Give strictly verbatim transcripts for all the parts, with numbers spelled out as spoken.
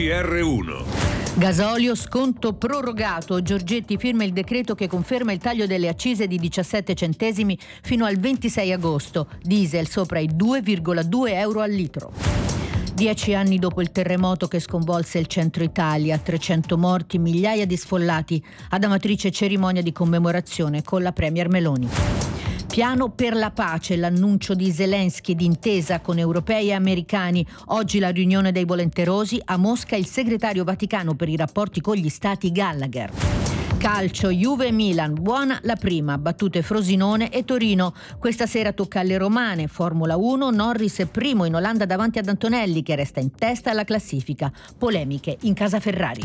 R uno. Gasolio, sconto prorogato. Giorgetti firma il decreto che conferma il taglio delle accise di diciassette centesimi fino al ventisei agosto. Diesel sopra i due virgola due euro al litro. Dieci anni dopo il terremoto che sconvolse il centro Italia, trecento morti, migliaia di sfollati. Ad Amatrice cerimonia di commemorazione con la premier Meloni. Piano per la pace, l'annuncio di Zelensky d'intesa con europei e americani. Oggi la riunione dei volenterosi, a Mosca il segretario vaticano per i rapporti con gli stati Gallagher. Calcio, Juve e Milan, buona la prima, battute Frosinone e Torino. Questa sera tocca alle romane. Formula uno, Norris è primo in Olanda davanti ad Antonelli che resta in testa alla classifica. Polemiche in casa Ferrari.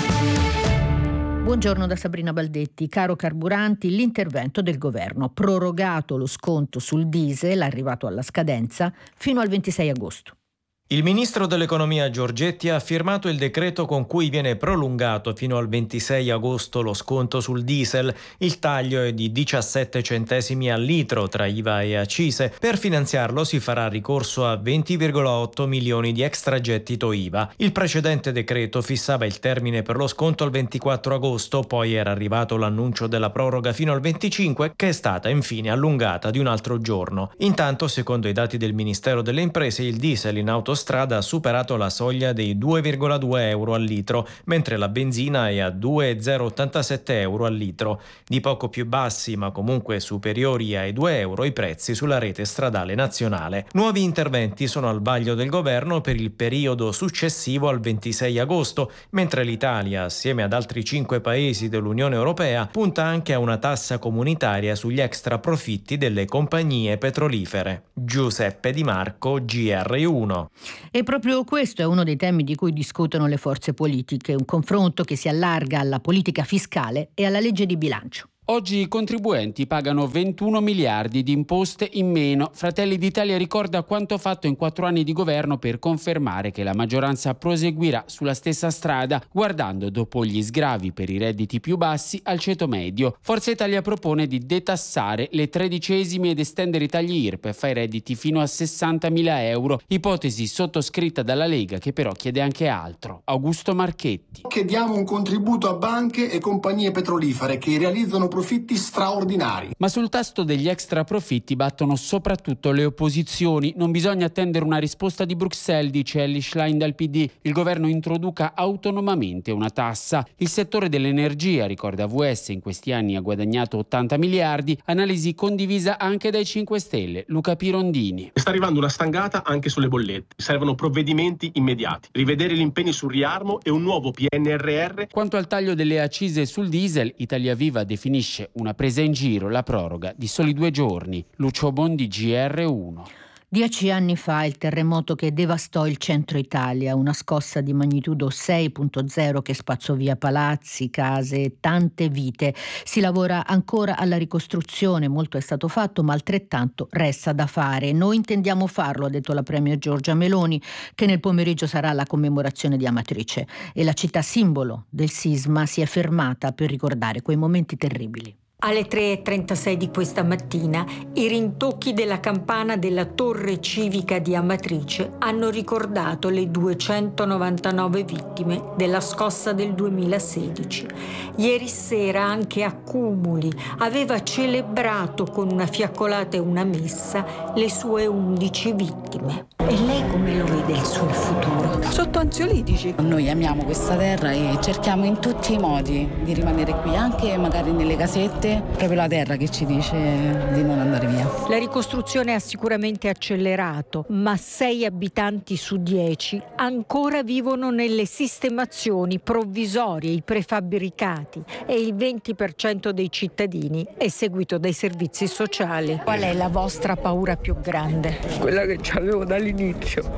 Buongiorno da Sabrina Baldetti. Caro carburanti, l'intervento del governo. Prorogato lo sconto sul diesel, arrivato alla scadenza, fino al ventisei agosto. Il ministro dell'economia Giorgetti ha firmato il decreto con cui viene prolungato fino al ventisei agosto lo sconto sul diesel. Il taglio è di diciassette centesimi al litro tra I V A e accise. Per finanziarlo si farà ricorso a venti virgola otto milioni di extragettito I V A. Il precedente decreto fissava il termine per lo sconto al ventiquattro agosto, poi era arrivato l'annuncio della proroga fino al venticinque, che è stata infine allungata di un altro giorno. Intanto, secondo i dati del Ministero delle Imprese, il diesel in auto strada ha superato la soglia dei due virgola due euro al litro, mentre la benzina è a due virgola zero ottantasette euro al litro. Di poco più bassi, ma comunque superiori ai due euro, i prezzi sulla rete stradale nazionale. Nuovi interventi sono al vaglio del governo per il periodo successivo al ventisei agosto, mentre l'Italia, assieme ad altri cinque paesi dell'Unione Europea, punta anche a una tassa comunitaria sugli extra profitti delle compagnie petrolifere. Giuseppe Di Marco, G R uno. E proprio questo è uno dei temi di cui discutono le forze politiche, un confronto che si allarga alla politica fiscale e alla legge di bilancio. Oggi i contribuenti pagano ventuno miliardi di imposte in meno. Fratelli d'Italia ricorda quanto fatto in quattro anni di governo per confermare che la maggioranza proseguirà sulla stessa strada, guardando dopo gli sgravi per i redditi più bassi al ceto medio. Forza Italia propone di detassare le tredicesime ed estendere i tagli I R P E F ai redditi fino a sessantamila euro, ipotesi sottoscritta dalla Lega che però chiede anche altro. Augusto Marchetti. Chiediamo un contributo a banche e compagnie petrolifere che realizzano profitti straordinari. Ma sul tasto degli extra profitti battono soprattutto le opposizioni. Non bisogna attendere una risposta di Bruxelles, dice Elly Schlein dal P D. Il governo introduca autonomamente una tassa. Il settore dell'energia, ricorda V S, in questi anni ha guadagnato ottanta miliardi, analisi condivisa anche dai cinque Stelle. Luca Pirondini. Sta arrivando una stangata anche sulle bollette. Servono provvedimenti immediati. Rivedere gli impegni sul riarmo e un nuovo P N R R. Quanto al taglio delle accise sul diesel, Italia Viva definisce una presa in giro la proroga di soli due giorni. Lucio Bondi, G R uno. Dieci anni fa il terremoto che devastò il centro Italia, una scossa di magnitudo sei virgola zero che spazzò via palazzi, case e tante vite. Si lavora ancora alla ricostruzione, molto è stato fatto, ma altrettanto resta da fare. Noi intendiamo farlo, ha detto la premier Giorgia Meloni, che nel pomeriggio sarà la commemorazione di Amatrice. E la città simbolo del sisma si è fermata per ricordare quei momenti terribili. Alle tre e trentasei di questa mattina i rintocchi della campana della torre civica di Amatrice hanno ricordato le duecentonovantanove vittime della scossa del duemilasedici. Ieri sera anche Accumuli aveva celebrato con una fiaccolata e una messa le sue undici vittime. E lei come lo vede il suo futuro? Sotto ansiolitici. Noi amiamo questa terra e cerchiamo in tutti i modi di rimanere qui, anche magari nelle casette. Proprio la terra che ci dice di non andare via. La ricostruzione ha sicuramente accelerato, ma sei abitanti su dieci ancora vivono nelle sistemazioni provvisorie, i prefabbricati, e il venti per cento dei cittadini è seguito dai servizi sociali. Qual è la vostra paura più grande? Quella che avevo dall'inizio.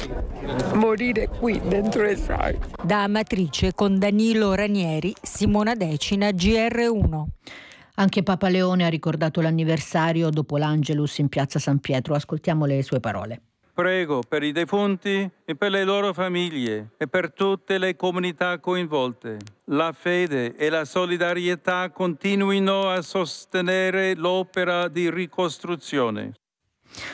Morire qui dentro le sale. Da Amatrice con Danilo Ranieri, Simona Decina, G R uno. Anche Papa Leone ha ricordato l'anniversario dopo l'Angelus in piazza San Pietro. Ascoltiamo le sue parole. Prego per i defunti e per le loro famiglie e per tutte le comunità coinvolte. La fede e la solidarietà continuino a sostenere l'opera di ricostruzione.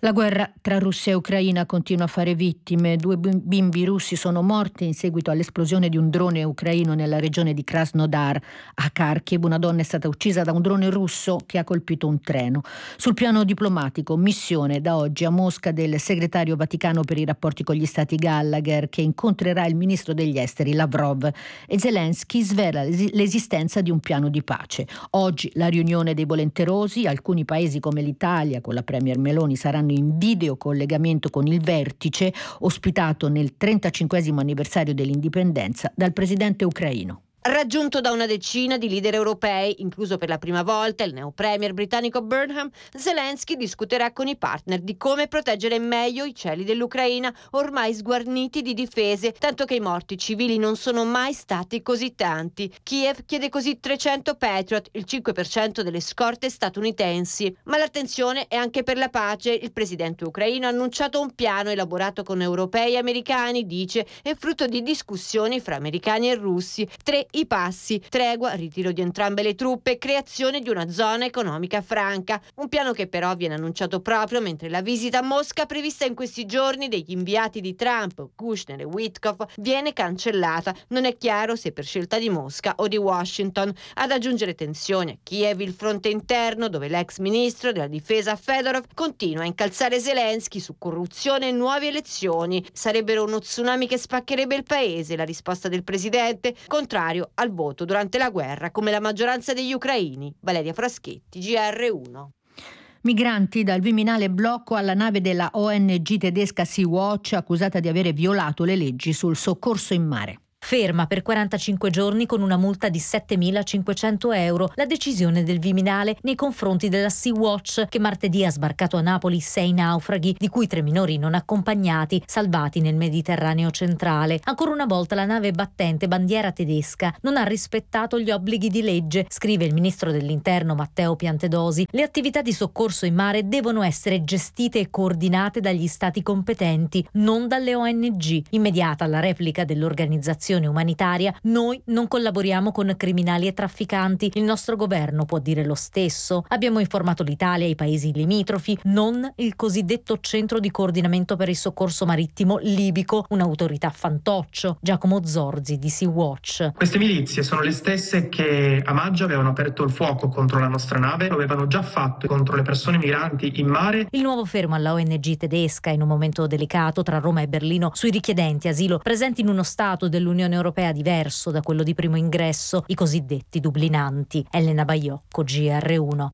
La guerra tra Russia e Ucraina continua a fare vittime. Due bimbi russi sono morti in seguito all'esplosione di un drone ucraino nella regione di Krasnodar. A Kharkiv una donna è stata uccisa da un drone russo che ha colpito un treno. Sul piano diplomatico, missione da oggi a Mosca del segretario Vaticano per i rapporti con gli Stati Gallagher, che incontrerà il ministro degli esteri Lavrov, e Zelensky svela l'esistenza di un piano di pace. Oggi la riunione dei volenterosi. Alcuni paesi come l'Italia con la premier Meloni saranno in videocollegamento con il vertice ospitato nel trentacinquesimo anniversario dell'indipendenza dal presidente ucraino. Raggiunto da una decina di leader europei, incluso per la prima volta il neo premier britannico Burnham, Zelensky discuterà con i partner di come proteggere meglio i cieli dell'Ucraina, ormai sguarniti di difese, tanto che i morti civili non sono mai stati così tanti. Kiev chiede così trecento Patriot, il cinque per cento delle scorte statunitensi. Ma l'attenzione è anche per la pace. Il presidente ucraino ha annunciato un piano elaborato con europei e americani, dice, è frutto di discussioni fra americani e russi. Tre i passi: tregua, ritiro di entrambe le truppe, creazione di una zona economica franca. Un piano che però viene annunciato proprio mentre la visita a Mosca prevista in questi giorni degli inviati di Trump, Kushner e Witkoff, viene cancellata. Non è chiaro se per scelta di Mosca o di Washington. Ad aggiungere tensione a Kiev il fronte interno, dove l'ex ministro della difesa Fedorov continua a incalzare Zelensky su corruzione e nuove elezioni. Sarebbero uno tsunami che spaccherebbe il paese, la risposta del presidente, contrario al voto durante la guerra come la maggioranza degli ucraini. Valeria Fraschetti, G R uno. Migranti dal Viminale blocco alla nave della O N G tedesca Sea-Watch, accusata di avere violato le leggi sul soccorso in mare. Ferma per quarantacinque giorni con una multa di settemilacinquecento euro la decisione del Viminale nei confronti della Sea-Watch, che martedì ha sbarcato a Napoli sei naufraghi, di cui tre minori non accompagnati, salvati nel Mediterraneo centrale. Ancora una volta la nave battente bandiera tedesca non ha rispettato gli obblighi di legge, scrive il ministro dell'Interno Matteo Piantedosi. Le attività di soccorso in mare devono essere gestite e coordinate dagli stati competenti, non dalle O N G. Immediata la replica dell'organizzazione umanitaria: noi non collaboriamo con criminali e trafficanti, il nostro governo può dire lo stesso. Abbiamo informato l'Italia e i paesi limitrofi, non il cosiddetto centro di coordinamento per il soccorso marittimo libico, un'autorità fantoccio. Giacomo Zorzi di Sea-Watch. Queste milizie sono le stesse che a maggio avevano aperto il fuoco contro la nostra nave, lo avevano già fatto contro le persone migranti in mare. Il nuovo fermo alla O N G tedesca in un momento delicato tra Roma e Berlino sui richiedenti asilo presenti in uno stato dell'Unione Europea diverso da quello di primo ingresso, i cosiddetti dublinanti. Elena Baiocco, G R uno.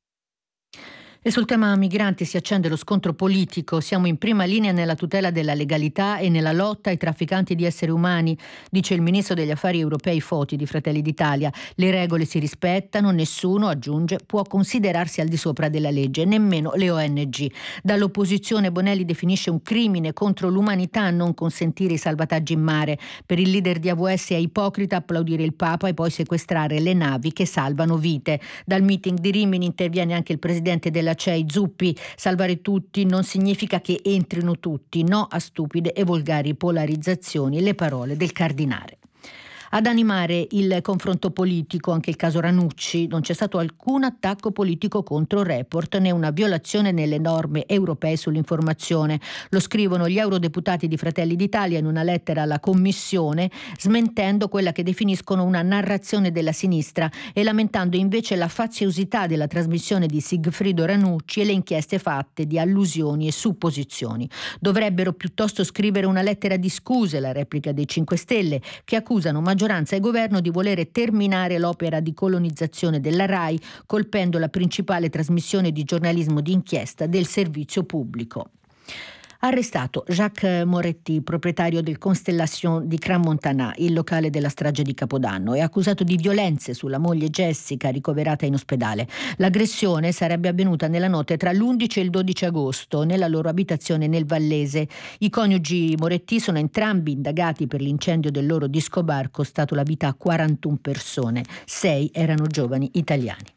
E sul tema migranti si accende lo scontro politico. Siamo in prima linea nella tutela della legalità e nella lotta ai trafficanti di esseri umani, dice il ministro degli affari europei Foti di Fratelli d'Italia. Le regole si rispettano, nessuno, aggiunge, può considerarsi al di sopra della legge, nemmeno le O N G. Dall'opposizione Bonelli definisce un crimine contro l'umanità non consentire i salvataggi in mare. Per il leader di A V S è ipocrita applaudire il Papa e poi sequestrare le navi che salvano vite. Dal meeting di Rimini interviene anche il presidente della C E I Zuppi. Salvare tutti non significa che entrino tutti, no a stupide e volgari polarizzazioni, le parole del cardinale. Ad animare il confronto politico anche il caso Ranucci. Non c'è stato alcun attacco politico contro Report né una violazione nelle norme europee sull'informazione. Lo scrivono gli eurodeputati di Fratelli d'Italia in una lettera alla Commissione, smentendo quella che definiscono una narrazione della sinistra e lamentando invece la faziosità della trasmissione di Sigfrido Ranucci e le inchieste fatte di allusioni e supposizioni. Dovrebbero piuttosto scrivere una lettera di scuse, la replica dei cinque Stelle, che accusano maggioranza e governo di volere terminare l'opera di colonizzazione della RAI, colpendo la principale trasmissione di giornalismo d'inchiesta del servizio pubblico. Arrestato Jacques Moretti, proprietario del Constellation di Crans-Montana, il locale della strage di Capodanno, è accusato di violenze sulla moglie Jessica, ricoverata in ospedale. L'aggressione sarebbe avvenuta nella notte tra l'undici e il dodici agosto nella loro abitazione nel Vallese. I coniugi Moretti sono entrambi indagati per l'incendio del loro disco bar costato la vita a quarantuno persone. Sei erano giovani italiani.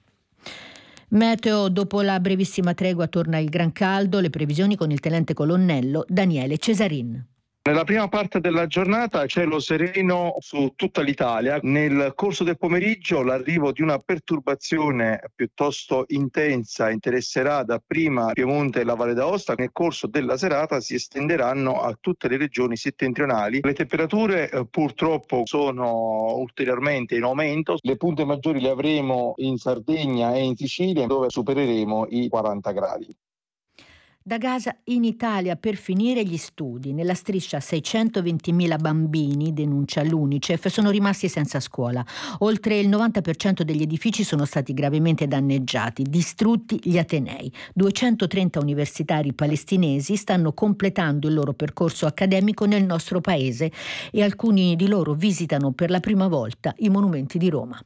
Meteo: dopo la brevissima tregua torna il gran caldo, le previsioni con il tenente colonnello Daniele Cesarin. Nella prima parte della giornata cielo sereno su tutta l'Italia. Nel corso del pomeriggio l'arrivo di una perturbazione piuttosto intensa interesserà dapprima Piemonte e la Valle d'Aosta. Nel corso della serata si estenderanno a tutte le regioni settentrionali. Le temperature eh, purtroppo sono ulteriormente in aumento. Le punte maggiori le avremo in Sardegna e in Sicilia, dove supereremo i quaranta gradi. Da Gaza in Italia per finire gli studi. Nella striscia seicentoventimila bambini, denuncia l'Unicef, sono rimasti senza scuola. Oltre il novanta per cento degli edifici sono stati gravemente danneggiati, distrutti gli atenei. duecentotrenta universitari palestinesi stanno completando il loro percorso accademico nel nostro paese e alcuni di loro visitano per la prima volta i monumenti di Roma.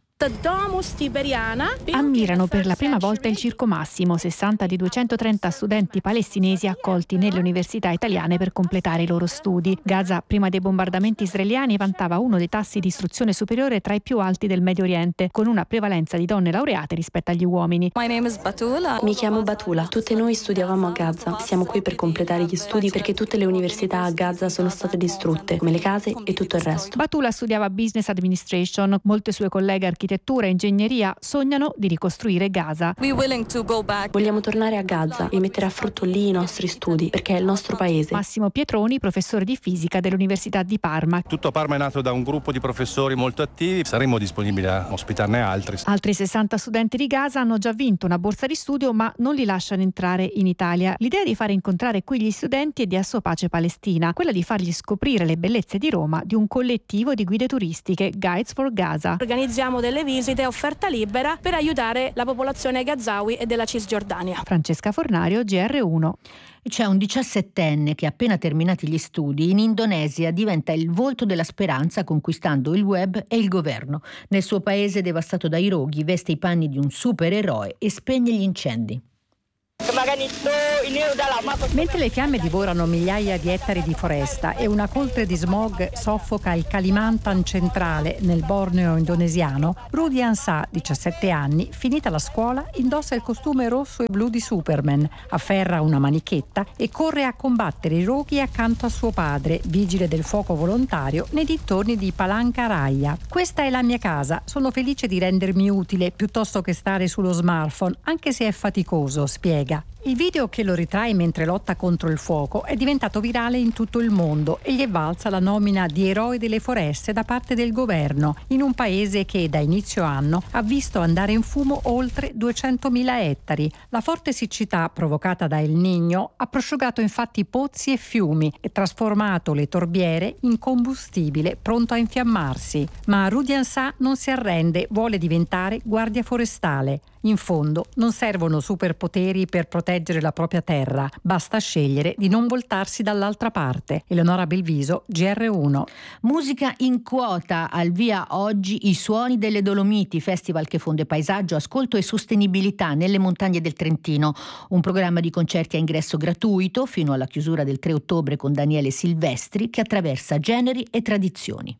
Ammirano per la prima volta il Circo Massimo, sessanta di duecentotrenta studenti palestinesi accolti nelle università italiane per completare i loro studi. Gaza, prima dei bombardamenti israeliani, vantava uno dei tassi di istruzione superiore tra i più alti del Medio Oriente, con una prevalenza di donne laureate rispetto agli uomini. Mi chiamo Batula, tutte noi studiavamo a Gaza. Siamo qui per completare gli studi perché tutte le università a Gaza sono state distrutte, come le case e tutto il resto. Batula studiava Business Administration, molte sue colleghe architetture e ingegneria sognano di ricostruire Gaza. Vogliamo tornare a Gaza e mettere a frutto lì i nostri studi, perché è il nostro paese. Massimo Pietroni, professore di fisica dell'Università di Parma. Tutto Parma è nato da un gruppo di professori molto attivi, saremmo disponibili a ospitarne altri. Altri sessanta studenti di Gaza hanno già vinto una borsa di studio, ma non li lasciano entrare in Italia. L'idea di fare incontrare qui gli studenti è di Asso Pace Palestina, quella di fargli scoprire le bellezze di Roma di un collettivo di guide turistiche, Guides for Gaza. Organizziamo delle visite a offerta libera per aiutare la popolazione gazawi e della Cisgiordania. Francesca Fornario, G R uno. C'è un diciassettenne che, appena terminati gli studi, in Indonesia diventa il volto della speranza, conquistando il web e il governo. Nel suo paese devastato dai roghi veste i panni di un supereroe e spegne gli incendi. Mentre le fiamme divorano migliaia di ettari di foresta e una coltre di smog soffoca il Kalimantan centrale nel Borneo indonesiano, Rudian Sa, diciassette anni, finita la scuola, indossa il costume rosso e blu di Superman, afferra una manichetta e corre a combattere i roghi accanto a suo padre, vigile del fuoco volontario nei dintorni di Palangkaraya. Questa è la mia casa, sono felice di rendermi utile piuttosto che stare sullo smartphone, anche se è faticoso, spiega. Il video che lo ritrae mentre lotta contro il fuoco è diventato virale in tutto il mondo e gli è valsa la nomina di eroe delle foreste da parte del governo, in un paese che da inizio anno ha visto andare in fumo oltre duecentomila ettari. La forte siccità provocata da El Niño ha prosciugato infatti pozzi e fiumi e trasformato le torbiere in combustibile pronto a infiammarsi. Ma Rudian Sa non si arrende, vuole diventare guardia forestale. In fondo non servono superpoteri per proteggere la propria terra, basta scegliere di non voltarsi dall'altra parte. Eleonora Belviso, G R uno. Musica in quota, al via oggi I Suoni delle Dolomiti, festival che fonde paesaggio, ascolto e sostenibilità nelle montagne del Trentino. Un programma di concerti a ingresso gratuito fino alla chiusura del tre ottobre con Daniele Silvestri, che attraversa generi e tradizioni.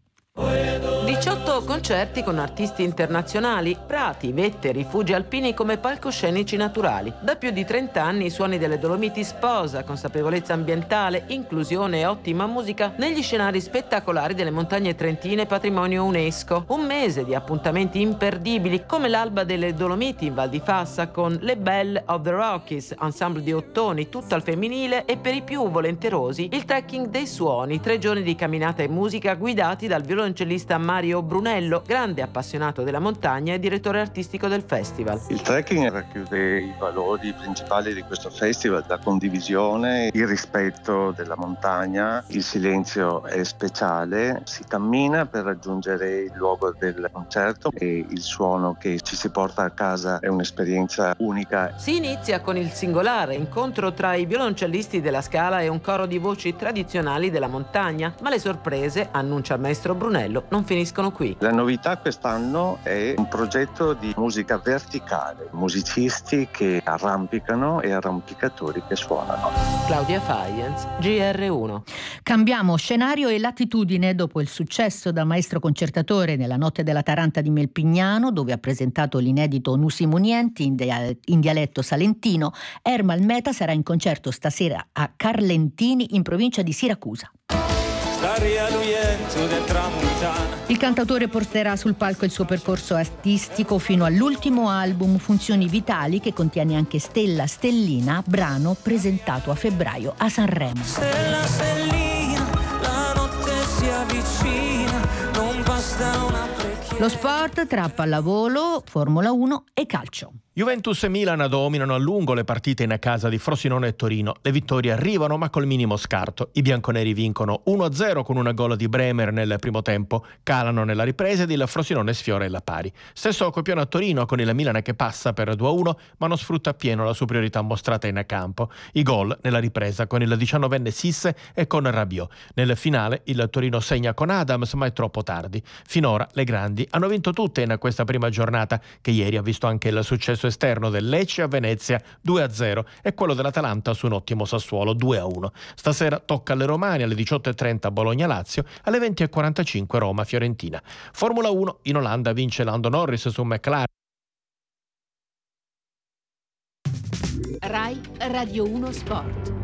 diciotto concerti con artisti internazionali, prati, vette, rifugi alpini come palcoscenici naturali. Da più di trenta anni i Suoni delle Dolomiti sposa consapevolezza ambientale, inclusione e ottima musica negli scenari spettacolari delle montagne trentine patrimonio UNESCO. Un mese di appuntamenti imperdibili come l'Alba delle Dolomiti in Val di Fassa con Le Belle of the Rockies, ensemble di ottoni tutto al femminile, e per i più volenterosi il trekking dei suoni, tre giorni di camminata e musica guidati dal violoncellista Mario Brunello, grande appassionato della montagna e direttore artistico del festival. Il trekking racchiude i valori principali di questo festival: la condivisione, il rispetto della montagna, il silenzio è speciale, si cammina per raggiungere il luogo del concerto e il suono che ci si porta a casa è un'esperienza unica. Si inizia con il singolare incontro tra i violoncellisti della Scala e un coro di voci tradizionali della montagna, ma le sorprese, annuncia il maestro Brunello, non finiscono qui. La novità quest'anno è un progetto di musica verticale, musicisti che arrampicano e arrampicatori che suonano. Claudia Faienz, G R uno. Cambiamo scenario e latitudine dopo il successo da maestro concertatore nella Notte della Taranta di Melpignano, dove ha presentato l'inedito Nusi Munienti in, dia- in dialetto salentino. Ermal Meta sarà in concerto stasera a Carlentini in provincia di Siracusa. l'aria l'uiento del tramontana. Il cantautore porterà sul palco il suo percorso artistico fino all'ultimo album Funzioni Vitali, che contiene anche Stella Stellina, brano presentato a febbraio a Sanremo. Stella stellina, la notte si avvicina, non basta una precchiera. Lo sport tra pallavolo, Formula uno e calcio. Juventus e Milan dominano a lungo le partite in casa di Frosinone e Torino. Le vittorie arrivano ma col minimo scarto. I bianconeri vincono uno a zero con una gol di Bremer nel primo tempo, calano nella ripresa ed il Frosinone sfiora la pari. Stesso copione a Torino con il Milan che passa per due a uno ma non sfrutta appieno la superiorità mostrata in campo. I gol nella ripresa con il diciannovenne Sisse e con Rabiot. Nel finale il Torino segna con Adams ma è troppo tardi. Finora le grandi hanno vinto tutte in questa prima giornata, che ieri ha visto anche il successo esterno del Lecce a Venezia due a zero e quello dell'Atalanta su un ottimo Sassuolo due a uno. Stasera tocca alle Romane alle diciotto e trenta Bologna-Lazio, alle venti e quarantacinque Roma-Fiorentina. Formula uno, in Olanda vince Lando Norris su McLaren. Rai Radio uno Sport.